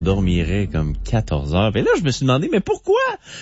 dormirait comme 14 heures. Et là, je me suis demandé, mais pourquoi?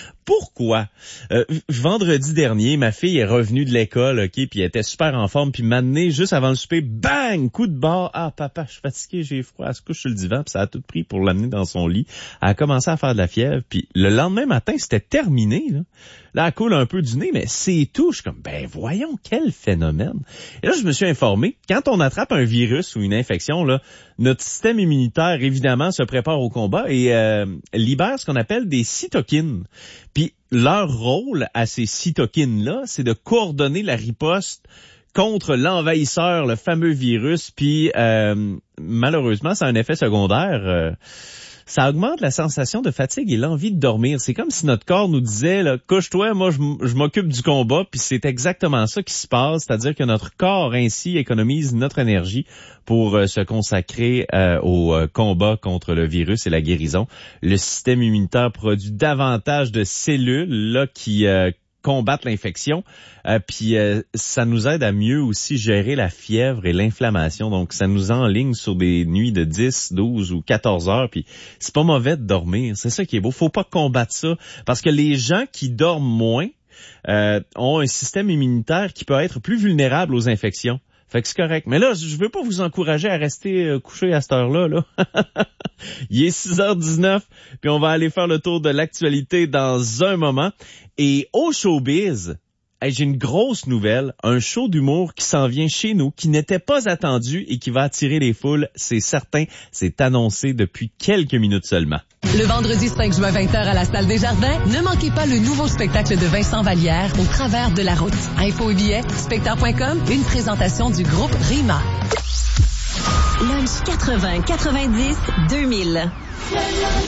Vendredi dernier, ma fille est revenue de l'école, OK, puis elle était super en forme, puis m'amener juste avant le souper, bang, coup de barre. Ah, papa, je suis fatigué, j'ai froid. Elle se couche sur le divan, puis ça a tout pris pour l'amener dans son lit. Elle a commencé à faire de la fièvre, puis le lendemain matin, c'était terminé, là. Là, elle coule un peu du nez, mais c'est tout. Je suis comme, voyons, quel phénomène. Et là, je me suis informé, quand on attrape un virus ou une infection, là, notre système immunitaire, évidemment, se prépare au combat et libère ce qu'on appelle des cytokines. Puis leur rôle à ces cytokines-là, c'est de coordonner la riposte contre l'envahisseur, le fameux virus. Puis malheureusement, ça a un effet secondaire. Ça augmente la sensation de fatigue et l'envie de dormir. C'est comme si notre corps nous disait, là, couche-toi, moi je m'occupe du combat, puis c'est exactement ça qui se passe, c'est-à-dire que notre corps ainsi économise notre énergie pour se consacrer au combat contre le virus et la guérison. Le système immunitaire produit davantage de cellules là qui combattre l'infection, puis ça nous aide à mieux aussi gérer la fièvre et l'inflammation. Donc, ça nous enligne sur des nuits de 10, 12 ou 14 heures, puis c'est pas mauvais de dormir. C'est ça qui est beau. Faut pas combattre ça, parce que les gens qui dorment moins ont un système immunitaire qui peut être plus vulnérable aux infections. Fait que c'est correct. Mais là, je veux pas vous encourager à rester couché à cette heure-là, là. Il est 6h19, puis on va aller faire le tour de l'actualité dans un moment. Et au showbiz, j'ai une grosse nouvelle, un show d'humour qui s'en vient chez nous, qui n'était pas attendu et qui va attirer les foules, c'est certain. C'est annoncé depuis quelques minutes seulement. Le vendredi 5 juin 20h à la Salle Desjardins, ne manquez pas le nouveau spectacle de Vincent Vallière, Au travers de la route. Info et billets, spectacle.com, une présentation du groupe RIMA. Lunch 80, 90, 2000.